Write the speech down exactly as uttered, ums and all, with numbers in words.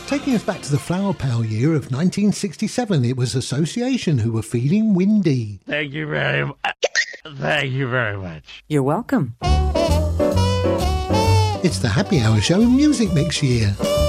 Taking us back to the Flower Power year of nineteen sixty-seven, it was Association who were feeling windy. Thank you very much. Thank you very much. You're welcome. It's the Happy Hour Show Music Mix year.